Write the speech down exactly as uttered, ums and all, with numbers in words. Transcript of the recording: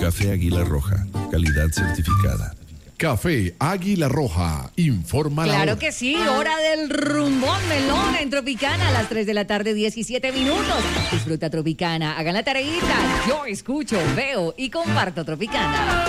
Café Águila Roja, calidad certificada. Café Águila Roja, informa la Claro hora. que sí, hora del rumbón melón en Tropicana a las tres de la tarde, diecisiete minutos. Disfruta Tropicana, hagan la tareita. Yo escucho, veo y comparto Tropicana.